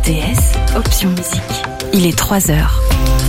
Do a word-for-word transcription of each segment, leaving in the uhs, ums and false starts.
R T S, option musique. Il est trois heures.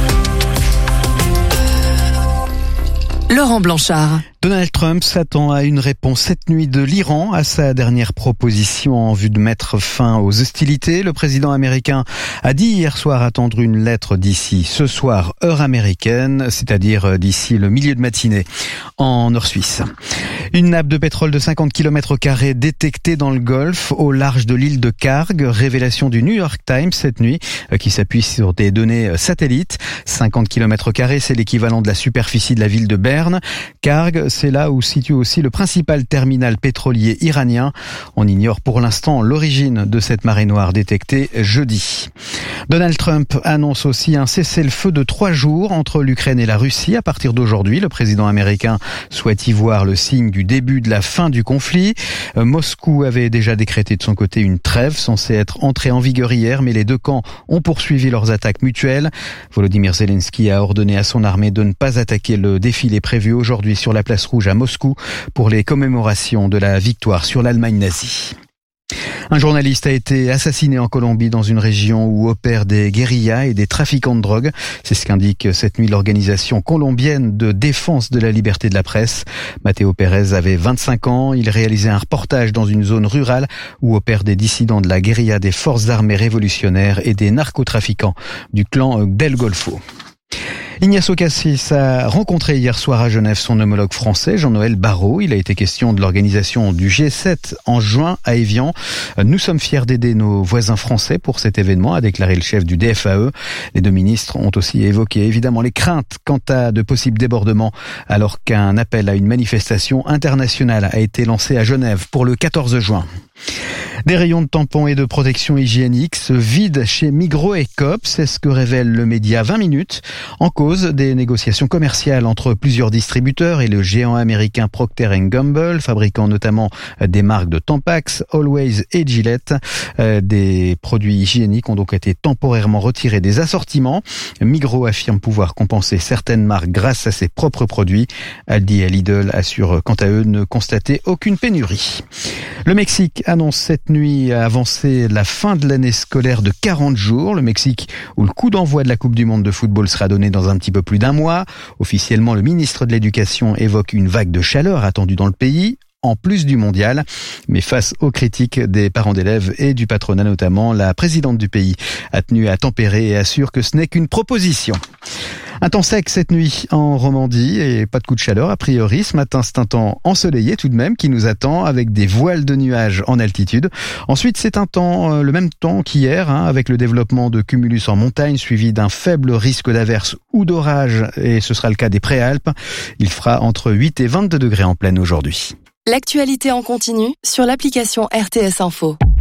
Laurent Blanchard. Donald Trump s'attend à une réponse cette nuit de l'Iran à sa dernière proposition en vue de mettre fin aux hostilités. Le président américain a dit hier soir attendre une lettre d'ici ce soir, heure américaine, c'est-à-dire d'ici le milieu de matinée en heure suisse. Une nappe de pétrole de cinquante kilomètres carrés détectée dans le Golfe au large de l'île de Kharg. Révélation du New York Times cette nuit qui s'appuie sur des données satellites. cinquante kilomètres carrés, c'est l'équivalent de la superficie de la ville de Berne. Kharg, c'est là où se situe aussi le principal terminal pétrolier iranien. On ignore pour l'instant l'origine de cette marée noire détectée jeudi. Donald Trump annonce aussi un cessez-le-feu de trois jours entre l'Ukraine et la Russie à partir d'aujourd'hui. Le président américain souhaite y voir le signe du début de la fin du conflit. Moscou avait déjà décrété de son côté une trêve censée être entrée en vigueur hier, mais les deux camps ont poursuivi leurs attaques mutuelles. Volodymyr Zelensky a ordonné à son armée de ne pas attaquer le défilé prévu aujourd'hui sur la place Rouge à Moscou pour les commémorations de la victoire sur l'Allemagne nazie. Un journaliste a été assassiné en Colombie dans une région où opèrent des guérillas et des trafiquants de drogue. C'est ce qu'indique cette nuit l'organisation colombienne de défense de la liberté de la presse. Mateo Pérez avait vingt-cinq ans. Il réalisait un reportage dans une zone rurale où opèrent des dissidents de la guérilla des forces armées révolutionnaires et des narcotrafiquants du clan del Golfo. Ignacio Cassis a rencontré hier soir à Genève son homologue français, Jean-Noël Barrot. Il a été question de l'organisation du G sept en juin à Évian. Nous sommes fiers d'aider nos voisins français pour cet événement, a déclaré le chef du D F A E. Les deux ministres ont aussi évoqué évidemment les craintes quant à de possibles débordements alors qu'un appel à une manifestation internationale a été lancé à Genève pour le quatorze juin. Des rayons de tampons et de protection hygiénique se vident chez Migros et Coop, c'est ce que révèle le média vingt minutes. En cause, des négociations commerciales entre plusieurs distributeurs et le géant américain Procter and Gamble, fabriquant notamment des marques de Tampax, Always et Gillette. Des produits hygiéniques ont donc été temporairement retirés des assortiments. Migros affirme pouvoir compenser certaines marques grâce à ses propres produits. Aldi et Lidl assurent quant à eux ne constater aucune pénurie. Le Mexique annonce cette nuit avancer la fin de l'année scolaire de quarante jours. Le Mexique où le coup d'envoi de la Coupe du Monde de football sera donné dans un petit peu plus d'un mois. Officiellement, le ministre de l'Éducation évoque une vague de chaleur attendue dans le pays, en plus du mondial. Mais face aux critiques des parents d'élèves et du patronat notamment, la présidente du pays a tenu à tempérer et assure que ce n'est qu'une proposition. Un temps sec cette nuit en Romandie et pas de coup de chaleur a priori. Ce matin, c'est un temps ensoleillé tout de même qui nous attend avec des voiles de nuages en altitude. Ensuite, c'est un temps, le même temps qu'hier, hein, avec le développement de cumulus en montagne suivi d'un faible risque d'averse ou d'orage et ce sera le cas des Préalpes. Il fera entre huit et vingt-deux degrés en pleine aujourd'hui. L'actualité en continu sur l'application R T S Info.